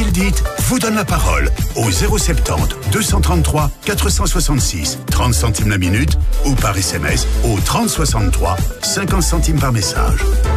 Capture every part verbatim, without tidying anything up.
qu'il dit vous donne la parole au zéro soixante-dix deux cent trente-trois quatre cent soixante-six, trente centimes la minute ou par S M S au trente soixante-trois, cinquante centimes par message.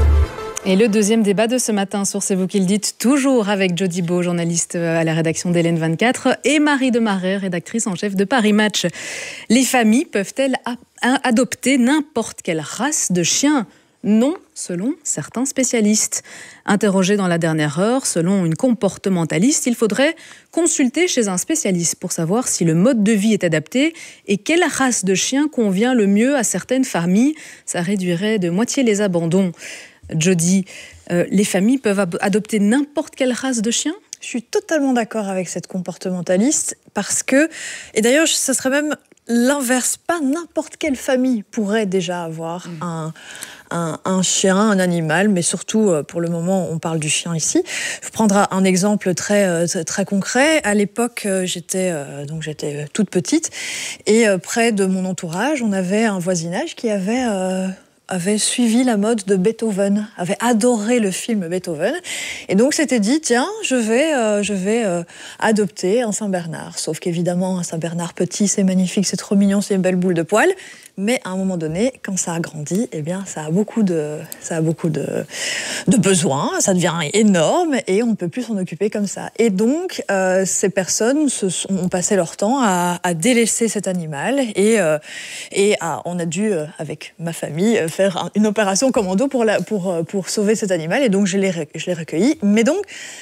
Et le deuxième débat de ce matin sur C'est vous qui le dites, toujours avec Jody Beau, journaliste à la rédaction d'Hélène vingt-quatre, et Marie Demaret, rédactrice en chef de Paris Match. Les familles peuvent-elles adopter n'importe quelle race de chien ? Non, selon certains spécialistes. Interrogé dans la dernière heure, selon une comportementaliste, il faudrait consulter chez un spécialiste pour savoir si le mode de vie est adapté et quelle race de chien convient le mieux à certaines familles. Ça réduirait de moitié les abandons. Jody, euh, les familles peuvent adopter n'importe quelle race de chien ? Je suis totalement d'accord avec cette comportementaliste parce que, et d'ailleurs, ce serait même l'inverse, pas n'importe quelle famille pourrait déjà avoir mmh. un, un, un chien, un animal, mais surtout, pour le moment, on parle du chien ici. Je vais prendre un exemple très, très concret. À l'époque, j'étais, donc j'étais toute petite et près de mon entourage, on avait un voisinage qui avait... Euh, avait suivi la mode de Beethoven, avait adoré le film Beethoven, et donc s'était dit, tiens, je vais, euh, je vais euh, adopter un Saint-Bernard. Sauf qu'évidemment, un Saint-Bernard petit, c'est magnifique, c'est trop mignon, c'est une belle boule de poils, mais à un moment donné, quand ça a grandi, eh bien, ça a beaucoup de, ça a beaucoup de, de besoins, ça devient énorme, et on ne peut plus s'en occuper comme ça. Et donc, euh, ces personnes se sont, ont passé leur temps à, à délaisser cet animal, et, euh, et à, on a dû, euh, avec ma famille, euh, faire une opération commando pour, la, pour, pour sauver cet animal, et donc je l'ai, je l'ai recueilli. Mais donc,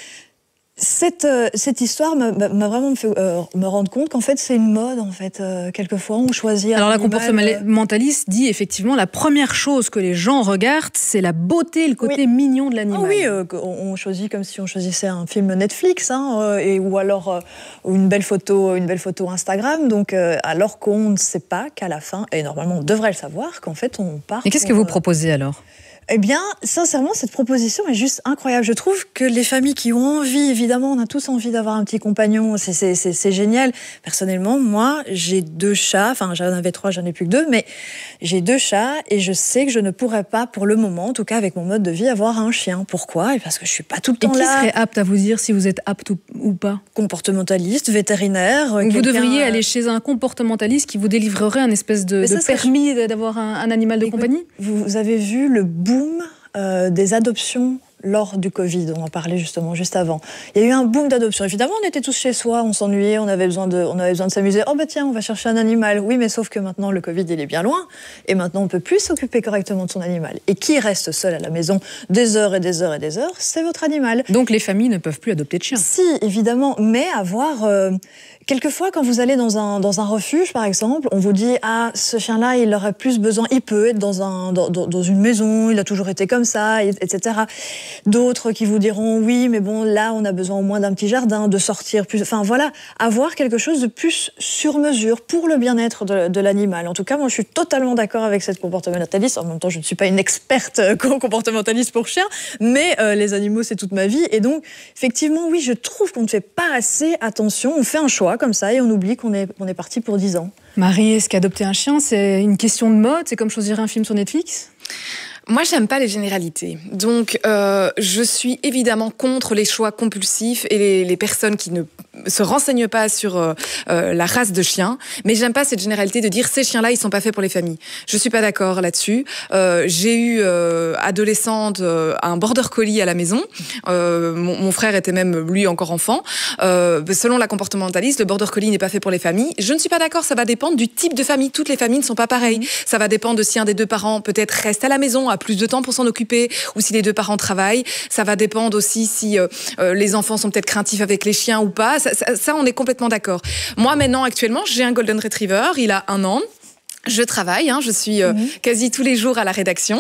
cette, cette histoire m'a, m'a vraiment fait euh, me rendre compte qu'en fait, c'est une mode, en fait. Euh, quelquefois, on choisit un Alors, animal... la comportementaliste dit, effectivement, la première chose que les gens regardent, c'est la beauté, le côté oui. mignon de l'animal. Ah oui, euh, on choisit comme si on choisissait un film Netflix, hein, euh, et, ou alors euh, une, belle photo, une belle photo Instagram, donc, euh, alors qu'on ne sait pas qu'à la fin, et normalement, on devrait le savoir, qu'en fait, on part... Et qu'est-ce pour, que vous euh, proposez, alors ? Eh bien, sincèrement, cette proposition est juste incroyable. Je trouve que les familles qui ont envie, évidemment, on a tous envie d'avoir un petit compagnon, c'est, c'est, c'est, c'est génial. Personnellement, moi, j'ai deux chats, enfin, j'en avais trois, j'en ai plus que deux, mais j'ai deux chats et je sais que je ne pourrais pas, pour le moment, en tout cas avec mon mode de vie, avoir un chien. Pourquoi ? Parce que je suis pas tout le temps là. Et qui serait apte à vous dire si vous êtes apte ou, ou pas ? Comportementaliste, vétérinaire. Vous devriez aller chez un comportementaliste qui vous délivrerait un espèce de, ça, de permis ça, d'avoir un, un animal de écoute, compagnie ? Vous avez vu le boom Euh, des adoptions lors du Covid, on en parlait justement juste avant. Il y a eu un boom d'adoption. Évidemment, on était tous chez soi, on s'ennuyait, on avait besoin de, on avait besoin de s'amuser. Oh bah tiens, on va chercher un animal. Oui, mais sauf que maintenant, le Covid, il est bien loin. Et maintenant, on ne peut plus s'occuper correctement de son animal. Et qui reste seul à la maison des heures et des heures et des heures, c'est votre animal. Donc les familles ne peuvent plus adopter de chiens. Si, évidemment, mais avoir... Euh, Quelquefois, quand vous allez dans un, dans un refuge, par exemple, on vous dit « Ah, ce chien-là, il aurait plus besoin, il peut être dans, un, dans, dans une maison, il a toujours été comme ça, et cetera » D'autres qui vous diront « Oui, mais bon, là, on a besoin au moins d'un petit jardin, de sortir plus... » Enfin, voilà, avoir quelque chose de plus sur mesure pour le bien-être de, de l'animal. En tout cas, moi, je suis totalement d'accord avec cette comportementaliste. En même temps, je ne suis pas une experte comportementaliste pour chiens, mais euh, les animaux, c'est toute ma vie. Et donc, effectivement, oui, je trouve qu'on ne fait pas assez attention. On fait un choix comme ça et on oublie qu'on est, qu'on est parti pour dix ans. Marie, est-ce qu'adopter un chien, c'est une question de mode ? C'est comme choisir un film sur Netflix ? Moi, j'aime pas les généralités. Donc, euh, je suis évidemment contre les choix compulsifs et les, les personnes qui ne se renseignent pas sur euh, euh, la race de chien. Mais j'aime pas cette généralité de dire ces chiens-là, ils sont pas faits pour les familles. Je suis pas d'accord là-dessus. Euh, j'ai eu euh, adolescente euh, un border collie à la maison. Euh, mon, mon frère était même lui encore enfant. Euh, selon la comportementaliste, le border collie n'est pas fait pour les familles. Je ne suis pas d'accord. Ça va dépendre du type de famille. Toutes les familles ne sont pas pareilles. Ça va dépendre de si un des deux parents peut-être reste à la maison, a plus de temps pour s'en occuper, ou si les deux parents travaillent. Ça va dépendre aussi si euh, euh, les enfants sont peut-être craintifs avec les chiens ou pas. Ça, ça, ça, on est complètement d'accord. Moi, maintenant, actuellement, j'ai un Golden Retriever. Il a un an. Je travaille, hein, je suis euh, mmh. quasi tous les jours à la rédaction.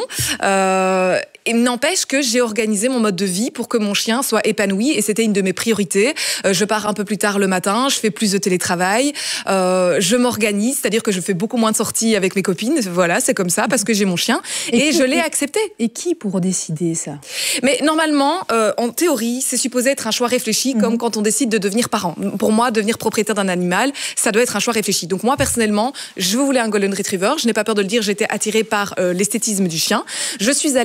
Euh, et n'empêche que j'ai organisé mon mode de vie pour que mon chien soit épanoui, et c'était une de mes priorités. Euh, je pars un peu plus tard le matin, je fais plus de télétravail, euh, je m'organise, c'est-à-dire que je fais beaucoup moins de sorties avec mes copines. Voilà, c'est comme ça parce que j'ai mon chien et, et qui, je l'ai et, accepté. Et qui pour décider ça ? Mais normalement, euh, en théorie, c'est supposé être un choix réfléchi, mmh. comme quand on décide de devenir parent. Pour moi, devenir propriétaire d'un animal, ça doit être un choix réfléchi. Donc moi, personnellement, je voulais un Golden Retriever. Je n'ai pas peur de le dire, j'étais attirée par euh, l'esthétisme du chien. Je suis allée voir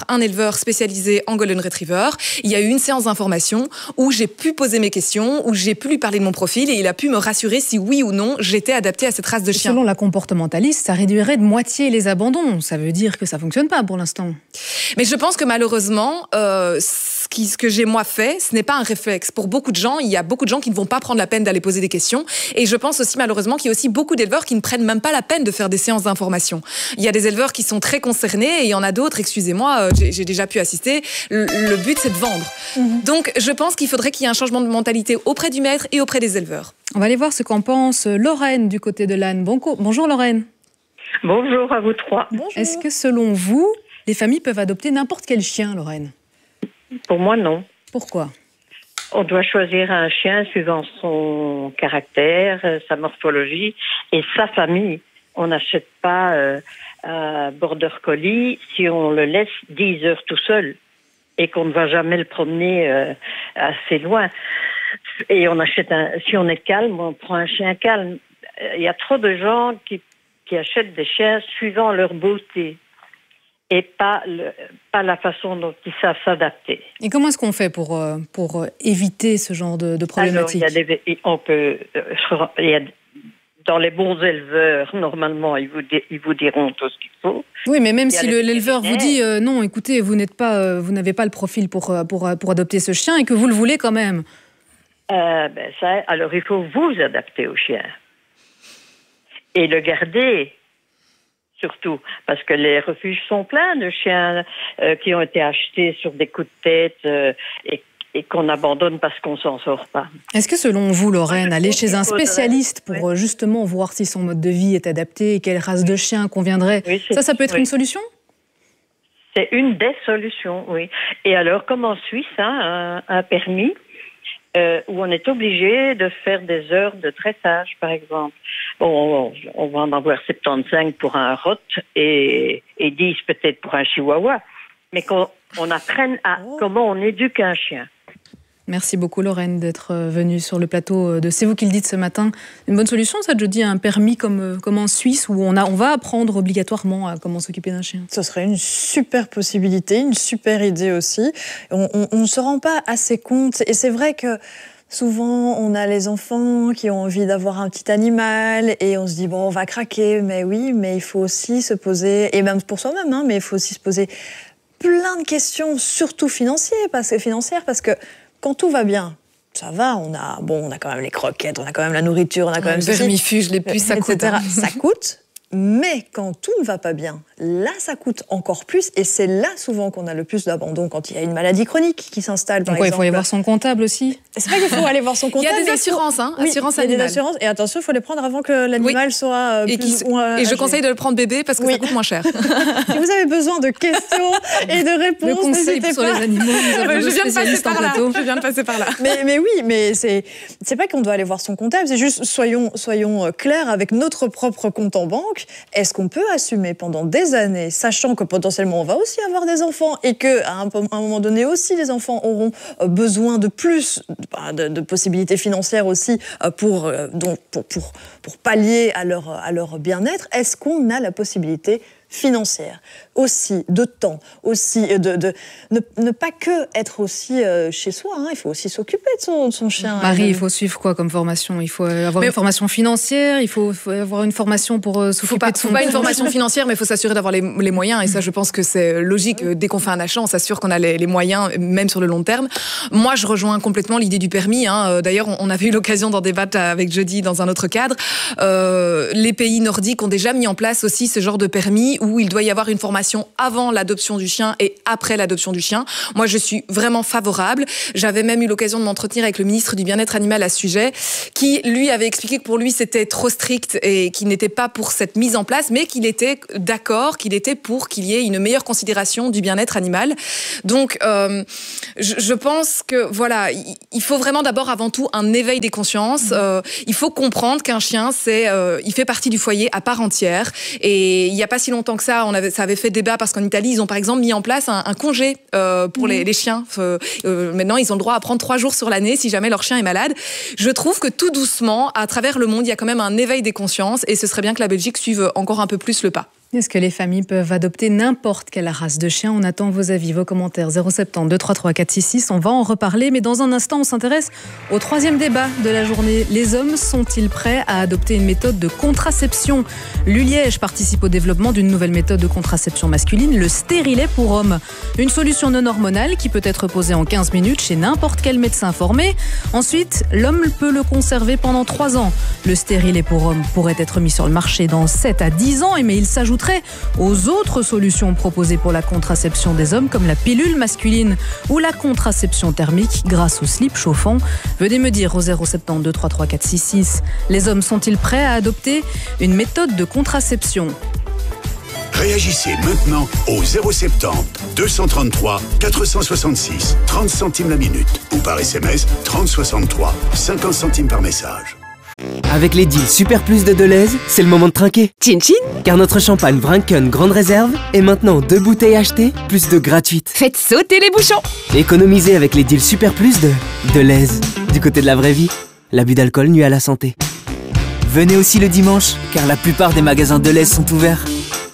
par un éleveur spécialisé en Golden Retriever. Il y a eu une séance d'information où j'ai pu poser mes questions, où j'ai pu lui parler de mon profil et il a pu me rassurer si oui ou non j'étais adaptée à cette race de chien. Selon la comportementaliste, ça réduirait de moitié les abandons. Ça veut dire que ça fonctionne pas pour l'instant. Mais je pense que malheureusement, euh, ce, qui, ce que j'ai moi fait, ce n'est pas un réflexe. Pour beaucoup de gens, il y a beaucoup de gens qui ne vont pas prendre la peine d'aller poser des questions. Et je pense aussi malheureusement qu'il y a aussi beaucoup d'éleveurs qui ne prennent même pas la peine de faire des séances d'information. Il y a des éleveurs qui sont très concernés et il y en a d'autres, excusez-moi, euh, j'ai, j'ai déjà pu assister. Le, le but, c'est de vendre. Mmh. Donc, je pense qu'il faudrait qu'il y ait un changement de mentalité auprès du maître et auprès des éleveurs. On va aller voir ce qu'en pense Lorraine du côté de l'âne. Bonjour Lorraine. Bonjour à vous trois. Bonjour. Est-ce que selon vous, les familles peuvent adopter n'importe quel chien, Lorraine? Pour moi, non. Pourquoi? On doit choisir un chien suivant son caractère, sa morphologie et sa famille. On n'achète pas euh, un border collie si on le laisse dix heures tout seul et qu'on ne va jamais le promener euh, assez loin. Et on achète un, si on est calme, on prend un chien calme. Il y a trop de gens qui, qui achètent des chiens suivant leur beauté et pas, le, pas la façon dont ils savent s'adapter. Et comment est-ce qu'on fait pour, pour éviter ce genre de, de problématique? Alors, il y a des, on peut, il y a, dans les bons éleveurs, normalement, ils vous, ils vous diront tout ce qu'il faut. Oui, mais même si le, l'éleveur vous dit euh, non, écoutez, vous n'êtes pas, euh, vous n'avez pas le profil pour, pour, pour adopter ce chien et que vous le voulez quand même. Euh, ben ça, alors, il faut vous adapter au chien et le garder. Surtout, parce que les refuges sont pleins de chiens euh, qui ont été achetés sur des coups de tête euh, et, et qu'on abandonne parce qu'on s'en sort pas. Est-ce que selon vous, Lorraine, aller chez un spécialiste pour oui. justement voir si son mode de vie est adapté et quelle race de chien conviendrait, oui, ça, ça peut être oui. une solution? C'est une des solutions, oui. Et alors, comme en Suisse, hein, un, un permis, Euh, où on est obligé de faire des heures de dressage, par exemple. Bon, on, on va en avoir soixante-quinze pour un Rot et, et dix peut-être pour un Chihuahua, mais qu'on on apprenne à oh. comment on éduque un chien. Merci beaucoup Lorraine d'être venue sur le plateau de C'est vous qui le dites ce matin. Une bonne solution, ça, je dis, un permis comme, comme en Suisse où on, a, on va apprendre obligatoirement à comment s'occuper d'un chien. Ce serait une super possibilité, une super idée aussi. On ne se rend pas assez compte et c'est vrai que souvent, on a les enfants qui ont envie d'avoir un petit animal et on se dit, bon, on va craquer, mais oui, mais il faut aussi se poser, et même pour soi-même, hein, mais il faut aussi se poser plein de questions, surtout financières, parce que, financières, parce que quand tout va bien, ça va, on a, bon, on a quand même les croquettes, on a quand même la nourriture, on a quand même... Le vermifuge, les puces, ça coûte. Hein. Ça coûte, mais quand tout ne va pas bien, là, ça coûte encore plus. Et c'est là, souvent, qu'on a le plus d'abandon, quand il y a une maladie chronique qui s'installe, par Donc, exemple. il faut aller voir son comptable aussi. C'est pas qu'il faut aller voir son comptable. Il y a des assurances, hein, oui, assurance il y a des animale. assurances. Et attention, il faut les prendre avant que l'animal oui. soit euh, et, plus, qui, euh, et je conseille de le prendre bébé parce que oui. ça coûte moins cher. Si vous avez besoin de questions et de réponses, le conseil n'hésitez sur pas. les animaux, nous avons je, viens de passer par là. je viens de passer par là. Mais, mais oui, mais c'est, c'est pas qu'on doit aller voir son comptable, c'est juste, soyons, soyons clairs avec notre propre compte en banque. Est-ce qu'on peut assumer pendant des années, sachant que potentiellement on va aussi avoir des enfants et qu'à un, un moment donné aussi les enfants auront besoin de plus de, de possibilités financières aussi pour, donc pour, pour, pour pallier à leur, à leur bien-être. Est-ce qu'on a la possibilité financière, aussi de temps, aussi de, de ne, ne pas que être aussi euh, chez soi, hein, il faut aussi s'occuper de son, de son chien. Marie, hein. Il faut suivre quoi comme formation? Il faut avoir mais une formation financière, il faut, faut avoir une formation pour euh, s'occuper pas, de son... Faut pas une formation financière, mais il faut s'assurer d'avoir les, les moyens, et ça je pense que c'est logique. Dès qu'on fait un achat, on s'assure qu'on a les, les moyens, même sur le long terme. Moi, je rejoins complètement l'idée du permis. Hein. D'ailleurs, on avait eu l'occasion d'en débattre avec Jody dans un autre cadre. Euh, les pays nordiques ont déjà mis en place aussi ce genre de permis où il doit y avoir une formation avant l'adoption du chien et après l'adoption du chien. Moi, je suis vraiment favorable. J'avais même eu l'occasion de m'entretenir avec le ministre du Bien-être animal à ce sujet, qui, lui, avait expliqué que pour lui, c'était trop strict et qu'il n'était pas pour cette mise en place, mais qu'il était d'accord, qu'il était pour qu'il y ait une meilleure considération du bien-être animal. Donc, euh, je, je pense que, voilà, il faut vraiment d'abord, avant tout, un éveil des consciences. Euh, il faut comprendre qu'un chien, c'est, euh, il fait partie du foyer à part entière. Et il n'y a pas si longtemps que ça, on avait, ça avait fait débat parce qu'en Italie, ils ont par exemple mis en place un, un congé euh, pour mmh. les, les chiens. Euh, euh, maintenant, ils ont le droit à prendre trois jours sur l'année si jamais leur chien est malade. Je trouve que tout doucement, à travers le monde, il y a quand même un éveil des consciences et ce serait bien que la Belgique suive encore un peu plus le pas. Est-ce que les familles peuvent adopter n'importe quelle race de chien? On attend vos avis, vos commentaires. zéro sept zéro deux trois trois quatre six six. On va en reparler, mais dans un instant, on s'intéresse au troisième débat de la journée. Les hommes sont-ils prêts à adopter une méthode de contraception? L'U-Liège participe au développement d'une nouvelle méthode de contraception masculine, le stérilet pour hommes. Une solution non hormonale qui peut être posée en quinze minutes chez n'importe quel médecin formé. Ensuite, l'homme peut le conserver pendant trois ans. Le stérilet pour hommes pourrait être mis sur le marché dans sept à dix ans, mais il s'ajouterait aux autres solutions proposées pour la contraception des hommes, comme la pilule masculine ou la contraception thermique grâce au slip chauffant. Venez me dire au zéro sept zéro deux trois trois quatre six six, les hommes sont-ils prêts à adopter une méthode de contraception? Réagissez maintenant au zéro sept zéro deux trois trois quatre six six, trente centimes la minute, ou par S M S trente soixante-trois, cinquante centimes par message. Avec les deals Super Plus de Deleuze, c'est le moment de trinquer. Chin chin. Car notre champagne Vrinken Grande Réserve est maintenant deux bouteilles achetées, plus deux gratuites. Faites sauter les bouchons. Économisez avec les deals Super Plus de Deleuze. Du côté de la vraie vie, l'abus d'alcool nuit à la santé. Venez aussi le dimanche, car la plupart des magasins Deleuze sont ouverts.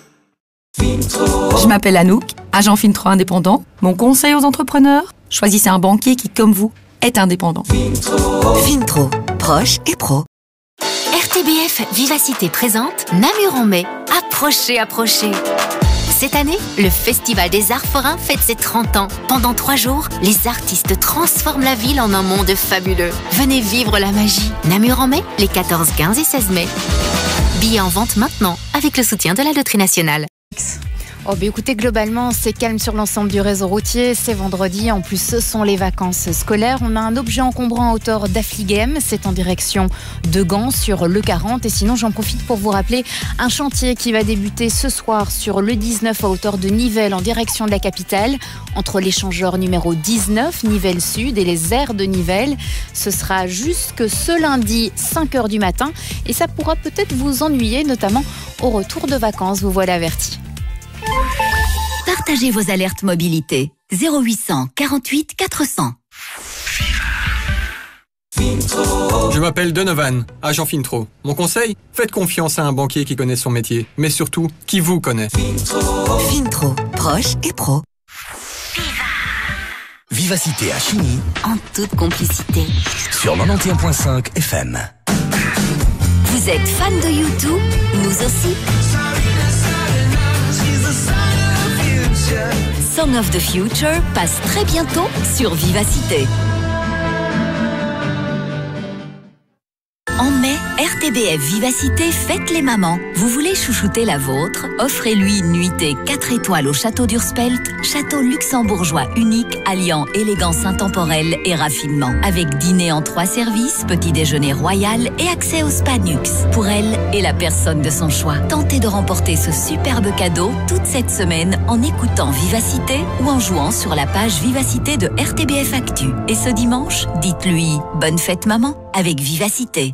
Je m'appelle Anouk, agent Fintro indépendant. Mon conseil aux entrepreneurs, choisissez un banquier qui, comme vous, est indépendant. Fintro, proche et pro. R T B F Vivacité présente Namur en mai. Approchez, approchez. Cette année, le Festival des Arts Forains fête ses trente ans. Pendant trois jours, les artistes transforment la ville en un monde fabuleux. Venez vivre la magie. Namur en mai, les quatorze, quinze et seize mai. Billets en vente maintenant, avec le soutien de la Loterie Nationale. Oh bah écoutez, globalement, c'est calme sur l'ensemble du réseau routier. C'est vendredi, en plus ce sont les vacances scolaires. On a un objet encombrant à hauteur d'Affligem, c'est en direction de Gand sur le quarante. Et sinon, j'en profite pour vous rappeler un chantier qui va débuter ce soir sur le dix-neuf à hauteur de Nivelles en direction de la capitale, entre l'échangeur numéro dix-neuf, Nivelles Sud, et les aires de Nivelles. Ce sera jusque ce lundi, cinq heures du matin. Et ça pourra peut-être vous ennuyer, notamment au retour de vacances, vous voilà avertis. Partagez vos alertes mobilité. zéro huit cent quarante-huit quatre cents. Je m'appelle Donovan, agent Fintro. Mon conseil, faites confiance à un banquier qui connaît son métier, mais surtout, qui vous connaît. Fintro, proche et pro. Vivacité à Chigny. En toute complicité. Sur quatre-vingt-onze virgule cinq F M. Vous êtes fan de U deux? Nous aussi. Song of the Future passe très bientôt sur Vivacité. En mai, R T B F Vivacité fête les mamans. Vous voulez chouchouter la vôtre? Offrez-lui une nuitée quatre étoiles au château d'Urspelt, château luxembourgeois unique alliant élégance intemporelle et raffinement. Avec dîner en trois services, petit déjeuner royal et accès au spa Nux. Pour elle et la personne de son choix. Tentez de remporter ce superbe cadeau toute cette semaine en écoutant Vivacité ou en jouant sur la page Vivacité de R T B F Actu. Et ce dimanche, dites-lui bonne fête maman avec Vivacité.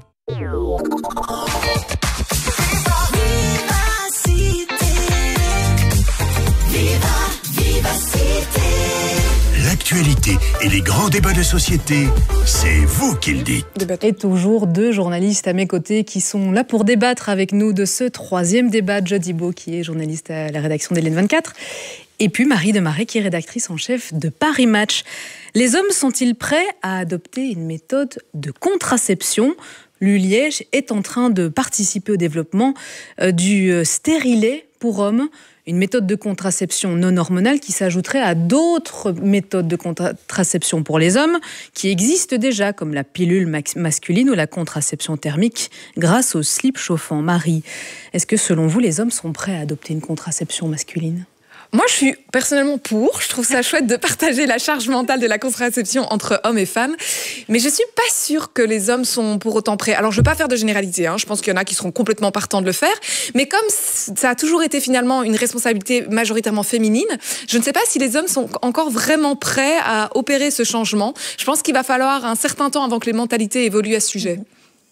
L'actualité et les grands débats de société, c'est vous qui le dites. Et toujours deux journalistes à mes côtés qui sont là pour débattre avec nous de ce troisième débat. Jody Beau, qui est journaliste à la rédaction d'Hélène vingt-quatre, et puis Marie de Marais, qui est rédactrice en chef de Paris Match. Les hommes sont-ils prêts à adopter une méthode de contraception ? L'U-Liège est en train de participer au développement du stérilet pour hommes, une méthode de contraception non hormonale qui s'ajouterait à d'autres méthodes de contraception pour les hommes qui existent déjà, comme la pilule masculine ou la contraception thermique grâce au slip chauffant. Marie, est-ce que selon vous, les hommes sont prêts à adopter une contraception masculine ? Moi, je suis personnellement pour. Je trouve ça chouette de partager la charge mentale de la contraception entre hommes et femmes. Mais je suis pas sûre que les hommes sont pour autant prêts. Alors, je veux pas faire de généralité, hein. Je pense qu'il y en a qui seront complètement partants de le faire. Mais comme ça a toujours été finalement une responsabilité majoritairement féminine, je ne sais pas si les hommes sont encore vraiment prêts à opérer ce changement. Je pense qu'il va falloir un certain temps avant que les mentalités évoluent à ce sujet.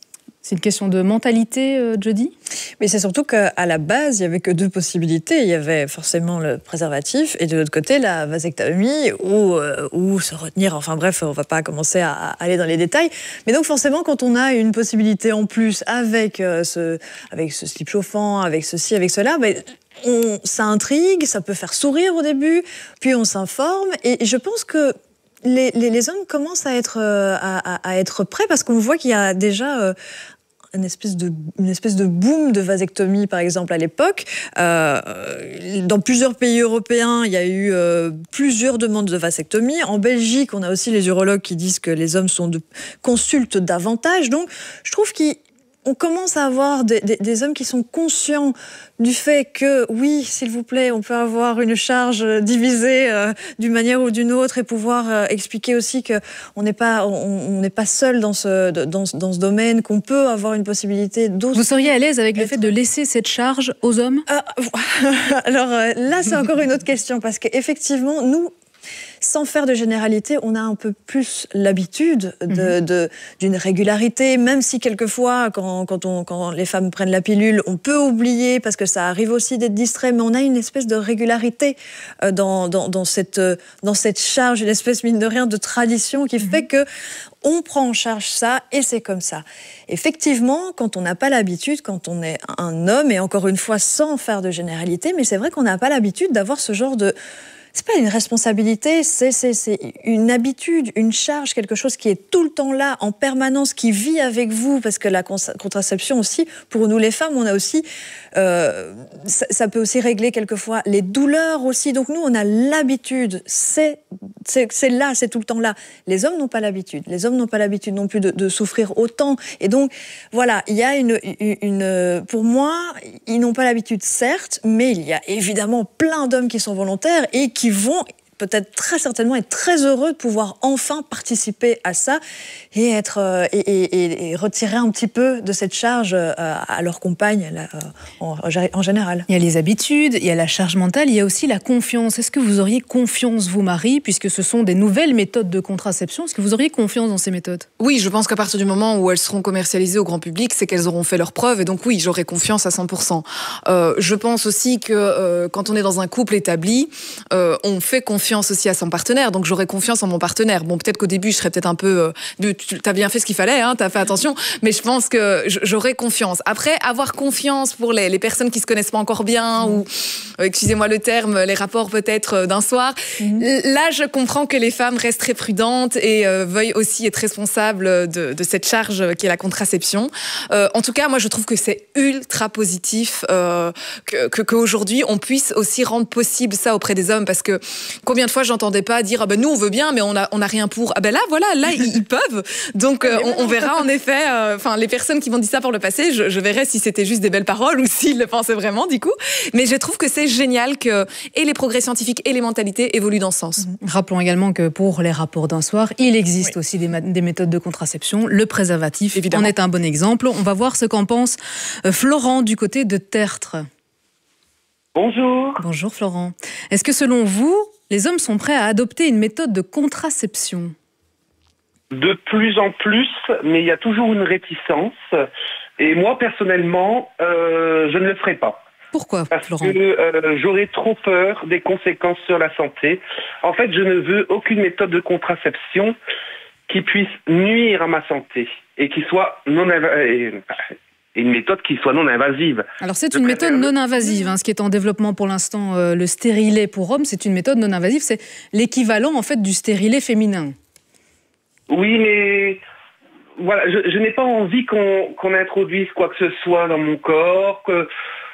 C'est une question de mentalité, euh, Jody ? Mais c'est surtout qu'à la base, il n'y avait que deux possibilités. Il y avait forcément le préservatif et de l'autre côté, la vasectomie ou, euh, ou se retenir. Enfin bref, on ne va pas commencer à, à aller dans les détails. Mais donc forcément, quand on a une possibilité en plus avec, euh, ce, avec ce slip chauffant, avec ceci, avec cela, ben, on, ça intrigue, ça peut faire sourire au début, puis on s'informe. Et je pense que les, les, les hommes commencent à être, euh, à, à être prêts parce qu'on voit qu'il y a déjà... Euh, Une espèce, de, une espèce de boom de vasectomie, par exemple, à l'époque. Euh, dans plusieurs pays européens, il y a eu euh, plusieurs demandes de vasectomie. En Belgique, on a aussi les urologues qui disent que les hommes sont de, consultent davantage. Donc, je trouve qu'il on commence à avoir des, des, des hommes qui sont conscients du fait que, oui, s'il vous plaît, on peut avoir une charge divisée euh, d'une manière ou d'une autre et pouvoir euh, expliquer aussi qu'on n'est pas, on, on n'est pas seul dans ce, dans, dans ce domaine, qu'on peut avoir une possibilité d'autres... Vous seriez à l'aise avec le fait de laisser cette charge aux hommes ? euh, Alors euh, là, c'est encore une autre question, parce qu'effectivement, nous... Sans faire de généralité, on a un peu plus l'habitude de, de, d'une régularité, même si quelquefois, quand, quand, on, quand les femmes prennent la pilule, on peut oublier, parce que ça arrive aussi d'être distrait, mais on a une espèce de régularité dans, dans, dans, cette, dans cette charge, une espèce, mine de rien, de tradition qui fait que on prend en charge ça et c'est comme ça. Effectivement, quand on n'a pas l'habitude, quand on est un homme, et encore une fois, sans faire de généralité, mais c'est vrai qu'on n'a pas l'habitude d'avoir ce genre de... C'est pas une responsabilité, c'est, c'est, c'est une habitude, une charge, quelque chose qui est tout le temps là, en permanence, qui vit avec vous, parce que la contraception aussi, pour nous les femmes, on a aussi, euh, ça, ça peut aussi régler quelquefois les douleurs aussi. Donc nous, on a l'habitude, c'est, c'est, c'est là, c'est tout le temps là. Les hommes n'ont pas l'habitude, les hommes n'ont pas l'habitude non plus de, de souffrir autant. Et donc, voilà, il y a une, une, une, pour moi, ils n'ont pas l'habitude, certes, mais il y a évidemment plein d'hommes qui sont volontaires et qui qui vont peut-être très certainement être très heureux de pouvoir enfin participer à ça et, être, euh, et, et, et retirer un petit peu de cette charge euh, à leur compagne là, euh, en, en général. Il y a les habitudes, il y a la charge mentale, il y a aussi la confiance. Est-ce que vous auriez confiance, vous, Marie, puisque ce sont des nouvelles méthodes de contraception, est-ce que vous auriez confiance dans ces méthodes ? Oui, je pense qu'à partir du moment où elles seront commercialisées au grand public, c'est qu'elles auront fait leurs preuves, et donc oui, j'aurai confiance à cent pour cent. Euh, je pense aussi que euh, quand on est dans un couple établi, euh, on fait confiance confiance aussi à son partenaire, donc j'aurais confiance en mon partenaire. Bon, peut-être qu'au début, je serais peut-être un peu... Euh, tu as bien fait ce qu'il fallait, hein, tu as fait attention, mais je pense que j'aurais confiance. Après, avoir confiance pour les, les personnes qui se connaissent pas encore bien, mmh. ou, euh, excusez-moi le terme, les rapports peut-être d'un soir, mmh. là, je comprends que les femmes restent très prudentes et euh, veuillent aussi être responsables de, de cette charge qui est la contraception. Euh, en tout cas, moi, je trouve que c'est ultra positif euh, que, que, qu'aujourd'hui, on puisse aussi rendre possible ça auprès des hommes, parce que combien de fois j'entendais pas dire ah ben nous on veut bien mais on a on a rien pour. Ah ben là voilà, là ils, ils peuvent. Donc euh, on, on verra en effet enfin euh, les personnes qui vont dire ça pour le passé, je, je verrai si c'était juste des belles paroles ou s'ils le pensaient vraiment du coup. Mais je trouve que c'est génial que et les progrès scientifiques et les mentalités évoluent dans ce sens. Mmh. Rappelons également que pour les rapports d'un soir, il existe oui. aussi des, des méthodes de contraception. Le préservatif Évidemment. en est un bon exemple. On va voir ce qu'en pense Florent du côté de Tertre. Bonjour. Bonjour Florent. Est-ce que selon vous, les hommes sont prêts à adopter une méthode de contraception ? De plus en plus, mais il y a toujours une réticence. Et moi, personnellement, euh, je ne le ferai pas. Pourquoi, Parce Florent ? que euh, j'aurais trop peur des conséquences sur la santé. En fait, je ne veux aucune méthode de contraception qui puisse nuire à ma santé et qui soit non... Euh, une méthode qui soit non invasive. Alors c'est une méthode non invasive, hein, ce qui est en développement pour l'instant, euh, le stérilet pour hommes, c'est une méthode non invasive, c'est l'équivalent en fait du stérilet féminin. Oui, mais voilà, je, je n'ai pas envie qu'on, qu'on introduise quoi que ce soit dans mon corps. Que...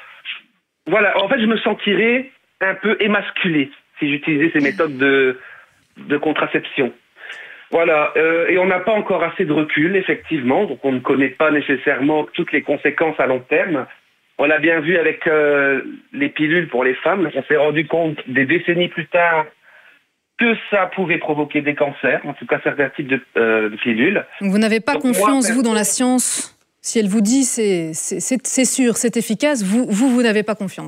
Voilà, en fait, je me sentirais un peu émasculé si j'utilisais ces méthodes de, de contraception. Voilà, euh, et on n'a pas encore assez de recul, effectivement, donc on ne connaît pas nécessairement toutes les conséquences à long terme. On l'a bien vu avec euh, les pilules pour les femmes, on s'est rendu compte des décennies plus tard que ça pouvait provoquer des cancers, en tout cas certains types de, euh, de pilules. Donc vous n'avez pas donc confiance, moi, vous, dans la science ? Si elle vous dit c'est, c'est, c'est, c'est sûr, c'est efficace, vous, vous, vous n'avez pas confiance ?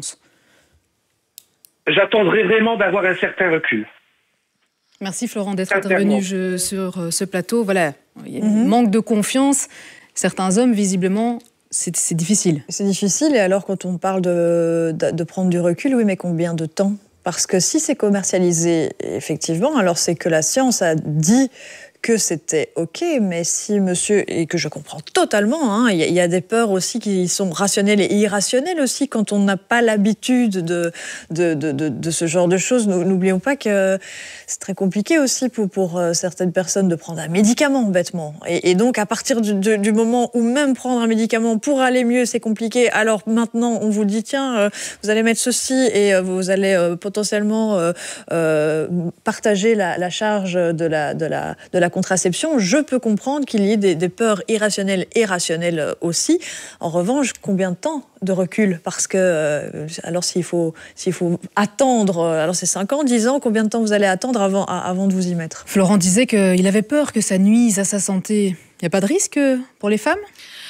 J'attendrai vraiment d'avoir un certain recul. Merci Florent d'être intervenu je, sur ce plateau. Voilà, il y a un mm-hmm. manque de confiance. certains hommes, visiblement, c'est, c'est difficile. C'est difficile, et alors quand on parle de, de, de prendre du recul, oui, mais combien de temps ? Parce que si c'est commercialisé, effectivement, alors c'est que la science a dit que c'était OK, mais si monsieur, et que je comprends totalement, hein, il y, y a des peurs aussi qui sont rationnelles et irrationnelles aussi quand on n'a pas l'habitude de, de, de, de, de ce genre de choses. Nous, n'oublions pas que c'est très compliqué aussi pour, pour certaines personnes de prendre un médicament, bêtement. Et, et donc, à partir du, du, du moment où même prendre un médicament pour aller mieux, c'est compliqué, alors maintenant, on vous dit, tiens, euh, vous allez mettre ceci et euh, vous allez euh, potentiellement euh, euh, partager la, la charge de la, de la, de la contraception, je peux comprendre qu'il y ait des, des peurs irrationnelles et rationnelles aussi. En revanche, combien de temps de recul ? Parce que, euh, alors s'il faut, s'il faut attendre, alors c'est cinq ans, dix ans, combien de temps vous allez attendre avant, avant de vous y mettre ? Florent disait qu'il avait peur que ça nuise à sa santé. Il n'y a pas de risque pour les femmes ?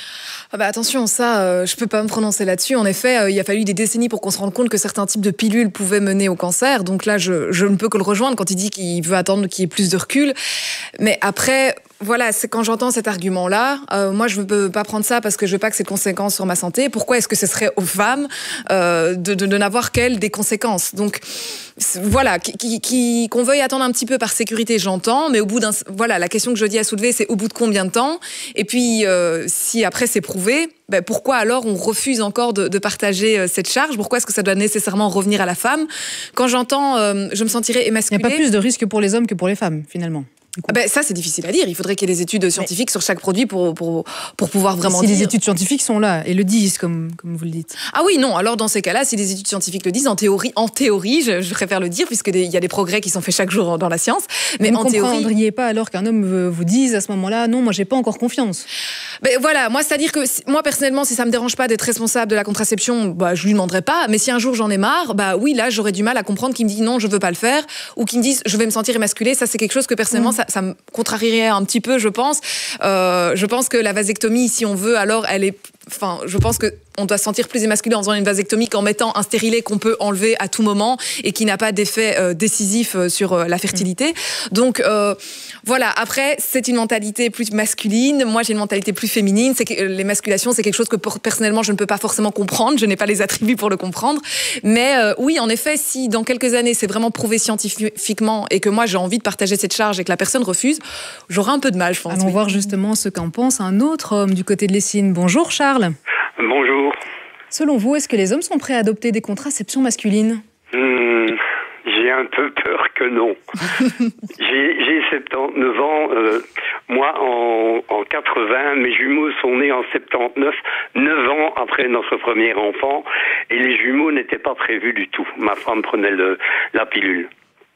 Ah bah attention, ça, euh, je peux pas me prononcer là-dessus. En effet, euh, il a fallu des décennies pour qu'on se rende compte que certains types de pilules pouvaient mener au cancer. Donc là, je, je ne peux que le rejoindre quand il dit qu'il veut attendre qu'il y ait plus de recul. Mais après, voilà, c'est quand j'entends cet argument-là, euh, moi, je ne veux pas prendre ça parce que je veux pas que c'est de conséquences sur ma santé. Pourquoi est-ce que ce serait aux femmes euh, de, de, de n'avoir qu'elles des conséquences ? Donc voilà, qui, qui, qu'on veuille attendre un petit peu par sécurité, j'entends, mais au bout d'un, voilà, la question que je dis à soulever, c'est au bout de combien de temps ? Et puis, euh, si après c'est prouvé, ben pourquoi alors on refuse encore de, de partager cette charge ? Pourquoi est-ce que ça doit nécessairement revenir à la femme ? Quand j'entends, euh, je me sentirais émasculée. Il n'y a pas plus de risque pour les hommes que pour les femmes, finalement. Ah ben ça, c'est difficile à dire. Il faudrait qu'il y ait des études scientifiques mais... sur chaque produit pour, pour, pour pouvoir vraiment si dire. Si les études scientifiques sont là et le disent, comme, comme vous le dites. Ah oui, non. Alors, dans ces cas-là, si les études scientifiques le disent, en théorie, en théorie je, je préfère le dire, puisqu'il y a des progrès qui sont faits chaque jour dans la science. Mais vous en ne théorie... comprendriez pas alors qu'un homme vous dise à ce moment-là, non, moi, j'ai pas encore confiance. Ben voilà, moi, c'est-à-dire que moi, personnellement, si ça me dérange pas d'être responsable de la contraception, bah, je lui demanderai pas. Mais si un jour j'en ai marre, bah oui, là, j'aurais du mal à comprendre qu'il me dit non, je veux pas le faire, ou qu'il me dise je vais me sentir émasculée. Ça, c'est quelque chose que personnellement, mmh. ça, ça me contrarie un petit peu, je pense. Euh, je pense que la vasectomie, si on veut, alors elle est... Enfin, je pense que on doit se sentir plus émasculé en faisant une vasectomie qu'en mettant un stérilet qu'on peut enlever à tout moment et qui n'a pas d'effet euh, décisif sur euh, la fertilité. Mmh. Donc, euh, voilà. Après, c'est une mentalité plus masculine. Moi, j'ai une mentalité plus féminine. C'est que euh, l'émasculation, c'est quelque chose que pour, personnellement, je ne peux pas forcément comprendre. Je n'ai pas les attributs pour le comprendre. Mais euh, oui, en effet, si dans quelques années, c'est vraiment prouvé scientifiquement et que moi, j'ai envie de partager cette charge et que la personne refuse, j'aurai un peu de mal, je pense. Allons oui. voir justement ce qu'en pense un autre homme du côté de l'Essine. Bonjour, Charles. Bonjour. Selon vous, est-ce que les hommes sont prêts à adopter des contraceptions masculines ? mmh, J'ai un peu peur que non. j'ai, j'ai soixante-dix-neuf ans. Euh, moi, en, en quatre-vingts, mes jumeaux sont nés en soixante-dix-neuf, neuf ans après notre premier enfant. Et les jumeaux n'étaient pas prévus du tout. Ma femme prenait le, la pilule.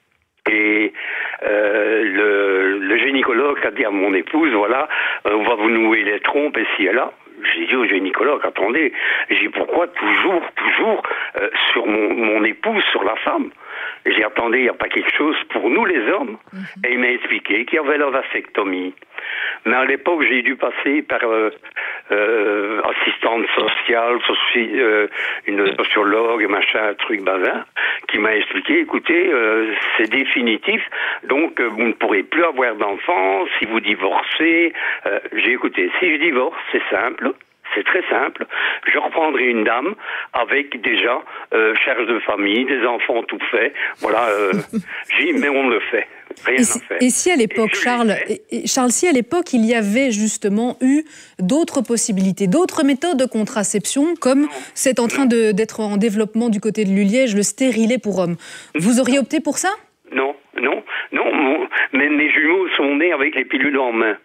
Et euh, le, le gynécologue a dit à mon épouse, voilà, euh, on va vous nouer les trompes ici et là. J'ai dit au gynécologue, attendez, j'ai dit pourquoi toujours, toujours euh, sur mon, mon épouse, sur la femme. J'ai dit attendez, il n'y a pas quelque chose pour nous les hommes. Mm-hmm. Et il m'a expliqué qu'il y avait la vasectomie. Mais à l'époque, j'ai dû passer par euh, euh, assistante sociale, soci, euh, une sociologue, machin, truc bazin, qui m'a expliqué, écoutez, euh, c'est définitif, donc euh, vous ne pourrez plus avoir d'enfants si vous divorcez. Euh, j'ai écouté, si je divorce, c'est simple. C'est très simple. Je reprendrai une dame avec déjà euh, charge de famille, des enfants tout faits. Voilà. Euh, j'ai dit, mais on le fait. Rien et, si, à faire. et si à l'époque, Charles, et, et Charles, si à l'époque il y avait justement eu d'autres possibilités, d'autres méthodes de contraception, comme non. c'est en train de, d'être en développement du côté de l'Uliège, le stérilet pour hommes, vous auriez opté pour ça ? Non, non, non. Mon, mes, mes jumeaux sont nés avec les pilules en main.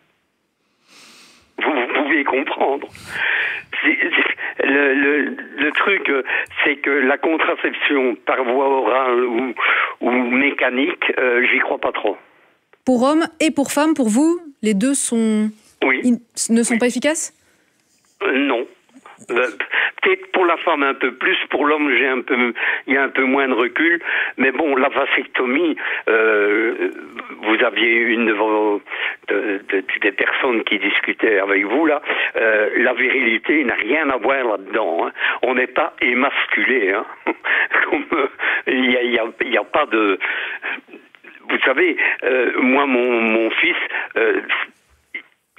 Vous, vous pouvez comprendre. C'est, c'est, le, le, le truc, c'est que la contraception par voie orale ou, ou mécanique, euh, j'y crois pas trop. Pour hommes et pour femmes, pour vous, les deux sont oui. in, ne sont oui. pas efficaces ? euh, Non. Euh, peut-être pour la femme un peu plus, pour l'homme j'ai un peu, il y a un peu moins de recul, mais bon, la vasectomie, euh, vous aviez une de vos, de, de, des personnes qui discutaient avec vous là, euh, la virilité n'a rien à voir là-dedans, hein. On n'est pas émasculé, hein. Comme il y a, il y a, il y a pas de, vous savez, euh, moi mon mon fils. Euh,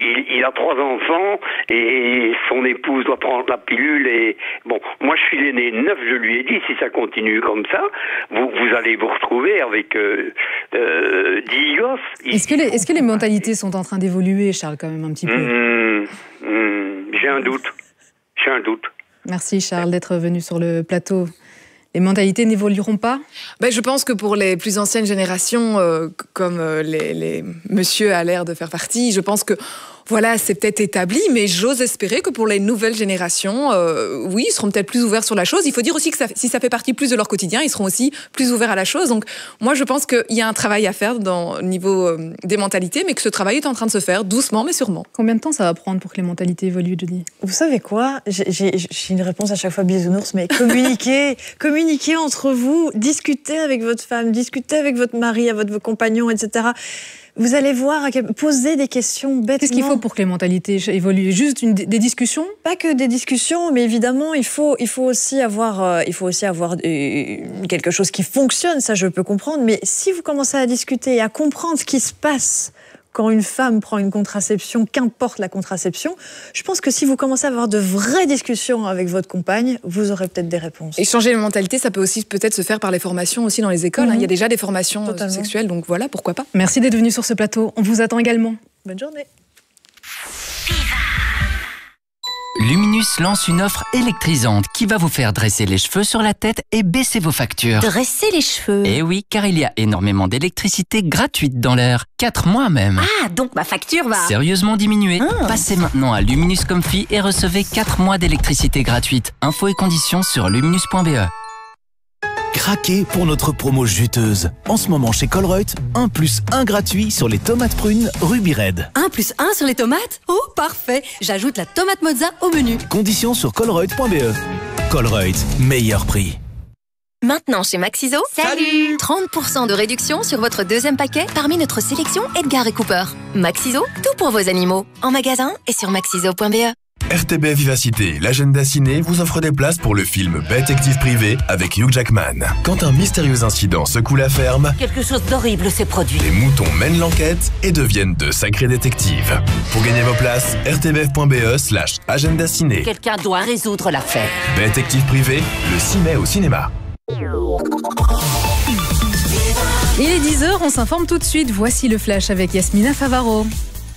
il, il a trois enfants et son épouse doit prendre la pilule. Et bon, moi je suis l'aîné neuf, je lui ai dit, si ça continue comme ça, vous, vous allez vous retrouver avec euh, euh, dix gosses. Est-ce que, les, est-ce que les mentalités sont en train d'évoluer, Charles, quand même un petit peu? mmh, mmh, J'ai un doute. J'ai un doute. Merci Charles d'être venu sur le plateau. Les mentalités n'évolueront pas? Ben, je pense que pour les plus anciennes générations, euh, comme euh, les, les monsieur a l'air de faire partie, je pense que voilà, c'est peut-être établi, mais j'ose espérer que pour les nouvelles générations, euh, oui, ils seront peut-être plus ouverts sur la chose. Il faut dire aussi que ça, si ça fait partie plus de leur quotidien, ils seront aussi plus ouverts à la chose. Donc moi, je pense qu'il y a un travail à faire dans, au niveau euh, des mentalités, mais que ce travail est en train de se faire doucement, mais sûrement. Combien de temps ça va prendre pour que les mentalités évoluent, Jody? Vous savez quoi? J'ai, j'ai, j'ai une réponse à chaque fois bisounours, mais communiquez, communiquez entre vous, discutez avec votre femme, discutez avec votre mari, avec vos compagnons, et cetera. Vous allez voir, poser des questions bêtement. Qu'est-ce qu'il faut pour que les mentalités évoluent? Juste une, des discussions? Pas que des discussions, mais évidemment, il faut, il faut aussi avoir, euh, il faut aussi avoir euh, quelque chose qui fonctionne, ça je peux comprendre. Mais si vous commencez à discuter et à comprendre ce qui se passe quand une femme prend une contraception, qu'importe la contraception, je pense que si vous commencez à avoir de vraies discussions avec votre compagne, vous aurez peut-être des réponses. Et changer les mentalités, ça peut aussi peut-être se faire par les formations aussi dans les écoles. Mm-hmm. hein. Il y a déjà des formations Totalement. sexuelles, donc voilà, pourquoi pas. Merci d'être venu sur ce plateau. On vous attend également. Bonne journée. Luminus lance une offre électrisante qui va vous faire dresser les cheveux sur la tête et baisser vos factures. Dresser les cheveux? Eh oui, car il y a énormément d'électricité gratuite dans l'air. Quatre mois même. Ah, donc ma facture va... Sérieusement diminuer. Ah. Passez maintenant à Luminus Comfy et recevez quatre mois d'électricité gratuite. Infos et conditions sur luminus point b e. Craquez pour notre promo juteuse. En ce moment chez Colruyt, un plus un gratuit sur les tomates prunes Ruby Red. un plus un sur les tomates? Oh, parfait. J'ajoute la tomate mozza au menu. Conditions sur colruyt point b e. Colruyt, meilleur prix. Maintenant chez Maxiso, salut trente pour cent de réduction sur votre deuxième paquet parmi notre sélection Edgar et Cooper. Maxiso, tout pour vos animaux. En magasin et sur maxiso point b e. R T B F Vivacité, l'agenda ciné vous offre des places pour le film Détective privé avec Hugh Jackman. Quand un mystérieux incident secoue la ferme, quelque chose d'horrible s'est produit. Les moutons mènent l'enquête et deviennent de sacrés détectives. Pour gagner vos places, r t b f point b e slash agenda ciné. Quelqu'un doit résoudre l'affaire. Détective privé, le six mai au cinéma. Il est dix heures, on s'informe tout de suite. Voici le flash avec Yasmina Favaro.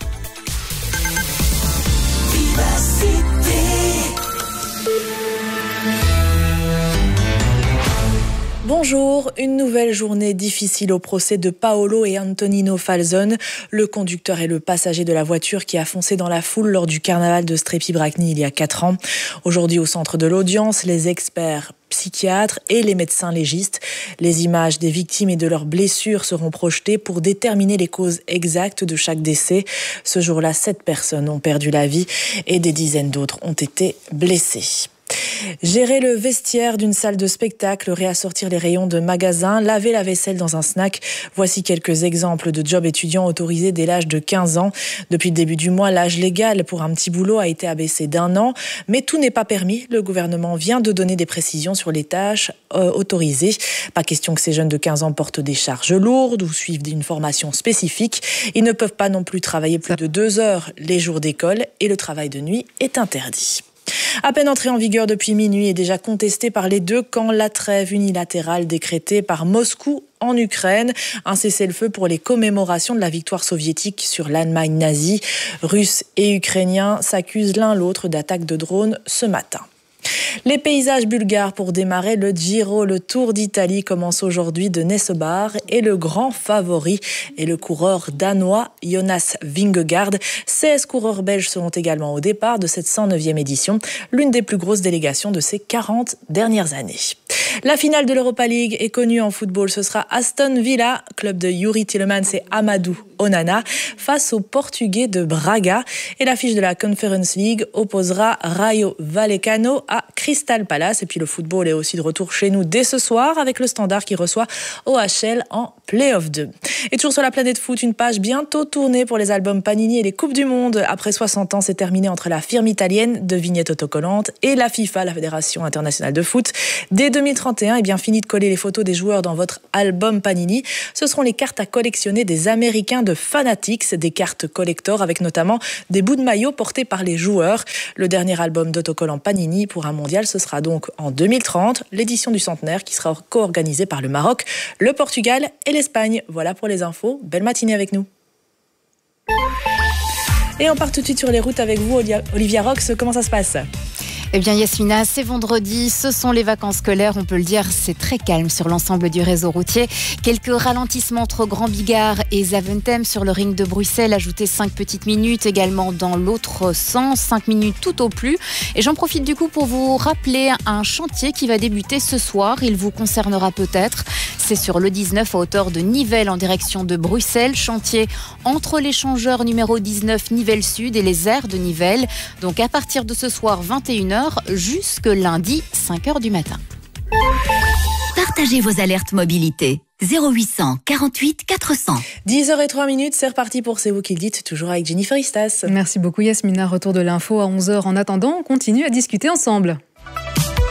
Bonjour, une nouvelle journée difficile au procès de Paolo et Antonino Falzone, le conducteur et le passager de la voiture qui a foncé dans la foule lors du carnaval de Strépy-Bracny il y a quatre ans. Aujourd'hui, au centre de l'audience, les experts psychiatres et les médecins légistes. Les images des victimes et de leurs blessures seront projetées pour déterminer les causes exactes de chaque décès. Ce jour-là, sept personnes ont perdu la vie et des dizaines d'autres ont été blessées. Gérer le vestiaire d'une salle de spectacle, réassortir les rayons de magasins, laver la vaisselle dans un snack. Voici quelques exemples de jobs étudiants autorisés dès l'âge de quinze ans. Depuis le début du mois, l'âge légal pour un petit boulot a été abaissé d'un an. Mais tout n'est pas permis. Le gouvernement vient de donner des précisions sur les tâches euh, autorisées. Pas question que ces jeunes de quinze ans portent des charges lourdes ou suivent une formation spécifique. Ils ne peuvent pas non plus travailler plus de deux heures les jours d'école et le travail de nuit est interdit. À peine entré en vigueur depuis minuit et déjà contesté par les deux camps, la trêve unilatérale décrétée par Moscou en Ukraine. Un cessez-le-feu pour les commémorations de la victoire soviétique sur l'Allemagne nazie. Russes et Ukrainiens s'accusent l'un l'autre d'attaques de drones ce matin. Les paysages bulgares pour démarrer le Giro. Le Tour d'Italie commence aujourd'hui de Nesebar et le grand favori est le coureur danois Jonas Vingegaard. seize coureurs belges seront également au départ de cette cent neuvième édition, l'une des plus grosses délégations de ces quarante dernières années. La finale de l'Europa League est connue en football. Ce sera Aston Villa, club de Yuri Tillemans et Amadou Onana, face aux Portugais de Braga. Et l'affiche de la Conference League opposera Rayo Vallecano à Crystal Palace. Et puis le football est aussi de retour chez nous dès ce soir avec le Standard qui reçoit O H L en Play-off deux. Et toujours sur la planète foot, une page bientôt tournée pour les albums Panini et les Coupes du Monde. Après soixante ans, c'est terminé entre la firme italienne de vignettes autocollantes et la FIFA, la Fédération internationale de foot. Des deux deux mille trente et un, eh bien, fini de coller les photos des joueurs dans votre album Panini. Ce seront les cartes à collectionner des Américains de Fanatics, des cartes collector avec notamment des bouts de maillot portés par les joueurs. Le dernier album d'autocollant Panini pour un mondial, ce sera donc en deux mille trente, l'édition du centenaire qui sera co-organisée par le Maroc, le Portugal et l'Espagne. Voilà pour les infos. Belle matinée avec nous. Et on part tout de suite sur les routes avec vous, Olivia Rox. Comment ça se passe ? Eh bien Yasmina, c'est vendredi, ce sont les vacances scolaires, on peut le dire, c'est très calme sur l'ensemble du réseau routier. Quelques ralentissements entre Grand Bigard et Zaventem sur le ring de Bruxelles, ajoutez cinq petites minutes également dans l'autre sens, cinq minutes tout au plus. Et j'en profite du coup pour vous rappeler un chantier qui va débuter ce soir, il vous concernera peut-être. C'est sur le dix-neuf à hauteur de Nivelles en direction de Bruxelles, chantier entre l'échangeur numéro dix-neuf Nivelles Sud et les aires de Nivelles. Donc à partir de ce soir vingt et une heures jusque lundi cinq heures du matin. Partagez vos alertes mobilité. zéro huit cent quarante-huit quatre cents. dix heures zéro trois minutes, c'est reparti pour C'est vous qui le dites, toujours avec Jennifer Istas. Merci beaucoup Yasmina, retour de l'info à onze heures. En attendant, on continue à discuter ensemble.